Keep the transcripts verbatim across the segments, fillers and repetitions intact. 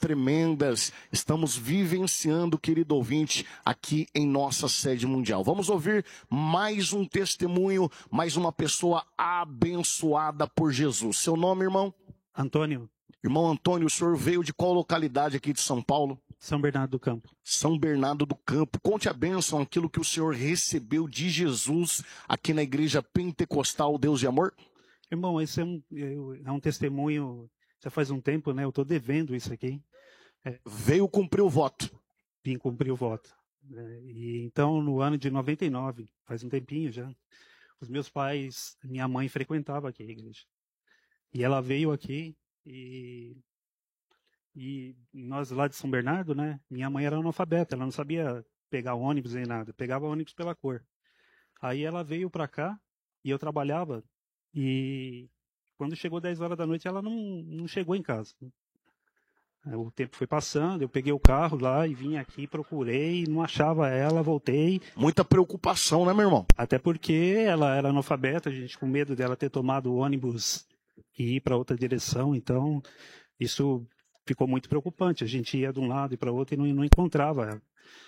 tremendas estamos vivenciando, querido ouvinte, aqui em nossa sede mundial. Vamos ouvir mais um testemunho, mais uma pessoa abençoada por Jesus. Seu nome, irmão? Antônio. Irmão Antônio, o senhor veio de qual localidade aqui de São Paulo? São Bernardo do Campo. São Bernardo do Campo. Conte a bênção, aquilo que o senhor recebeu de Jesus aqui na Igreja Pentecostal Deus de Amor. Irmão, esse é um, é um testemunho, já faz um tempo, né? Eu estou devendo isso aqui. É, veio cumprir o voto. Vim cumprir o voto. É, e então, no ano de noventa e nove, faz um tempinho já, os meus pais, minha mãe frequentava aqui a igreja. E ela veio aqui e... E nós lá de São Bernardo, né? Minha mãe era analfabeta, ela não sabia pegar ônibus nem nada, pegava ônibus pela cor. Aí ela veio para cá e eu trabalhava e quando chegou dez horas da noite ela não, não chegou em casa. O tempo foi passando, eu peguei o carro lá e vim aqui, procurei, não achava ela, voltei. Muita preocupação, né, meu irmão? Até porque ela era analfabeta, a gente com medo dela ter tomado o ônibus e ir para outra direção, então isso ficou muito preocupante. A gente ia de um lado e para o outro e não, não encontrava ela.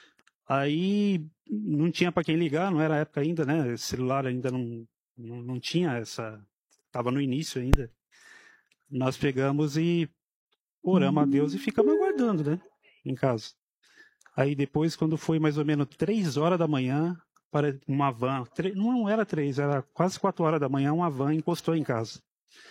Aí não tinha para quem ligar, não era época ainda, né? O celular ainda não, não, não tinha essa... Estava no início ainda. Nós pegamos e oramos a Deus e ficamos aguardando, né? Em casa. Aí depois, quando foi mais ou menos três horas da manhã, para uma van... Não era três, era quase quatro horas da manhã, uma van encostou em casa.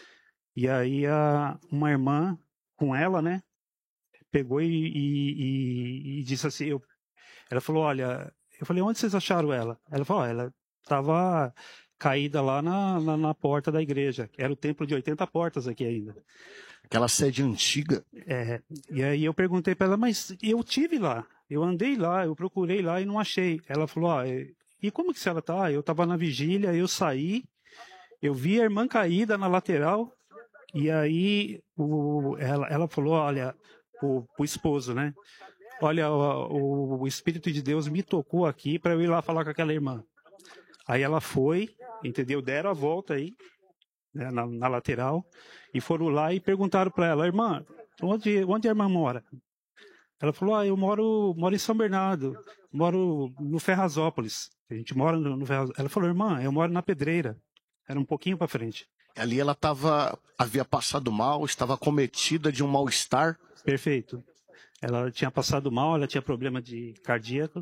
E aí a, uma irmã... com ela, né, pegou e, e, e, e disse assim, eu, ela falou, olha, eu falei, onde vocês acharam ela? Ela falou, ela estava caída lá na, na, na porta da igreja, era o templo de oitenta portas aqui ainda. Aquela sede antiga. É, e aí eu perguntei para ela, mas eu tive lá, eu andei lá, eu procurei lá e não achei. Ela falou, ah, e como que ela tá? Eu estava na vigília, eu saí, eu vi a irmã caída na lateral. E aí o, ela, ela falou, olha, o, o esposo, né? Olha, o, o Espírito de Deus me tocou aqui para eu ir lá falar com aquela irmã. Aí ela foi, entendeu? Deram a volta aí, né, na, na lateral, e foram lá e perguntaram para ela, irmã, onde, onde a irmã mora? Ela falou, ah, eu moro, moro em São Bernardo, moro no Ferrazópolis. A gente mora no, no Ferrazópolis. Ela falou, irmã, eu moro na Pedreira. Era um pouquinho para frente. Ali ela tava, havia passado mal, estava acometida de um mal-estar. Perfeito. Ela tinha passado mal, ela tinha problema de cardíaco.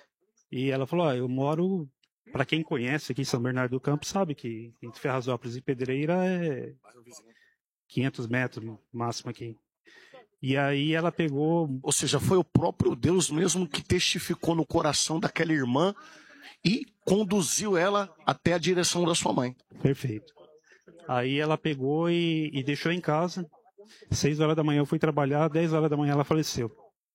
E ela falou, ah, eu moro, para quem conhece aqui em São Bernardo do Campo, sabe que entre Ferrazópolis e Pedreira é quinhentos metros no máximo aqui. E aí ela pegou... Ou seja, foi o próprio Deus mesmo que testificou no coração daquela irmã e conduziu ela até a direção da sua mãe. Perfeito. Aí ela pegou e, e deixou em casa. Seis horas da manhã eu fui trabalhar, dez horas da manhã ela faleceu.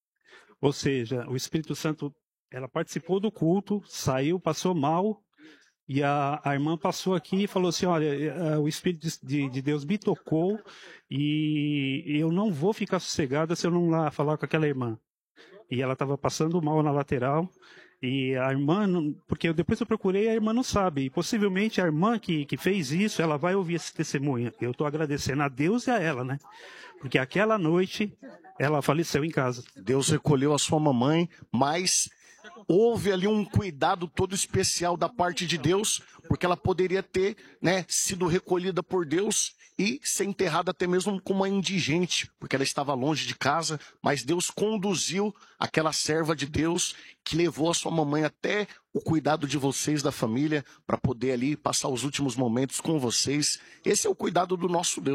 Ou seja, o Espírito Santo, ela participou do culto, saiu, passou mal, e a, a irmã passou aqui e falou assim, olha, o Espírito de, de Deus me tocou e eu não vou ficar sossegada se eu não lá falar com aquela irmã. E ela estava passando mal na lateral. E a irmã, porque depois eu procurei, a irmã não sabe. E possivelmente a irmã que, que fez isso, ela vai ouvir esse testemunho. Eu estou agradecendo a Deus e a ela, né? Porque aquela noite ela faleceu em casa. Deus recolheu a sua mamãe, mas houve ali um cuidado todo especial da parte de Deus, porque ela poderia ter, né, sido recolhida por Deus e ser enterrada até mesmo como uma indigente, porque ela estava longe de casa, mas Deus conduziu aquela serva de Deus que levou a sua mamãe até o cuidado de vocês, da família, para poder ali passar os últimos momentos com vocês. Esse é o cuidado do nosso Deus.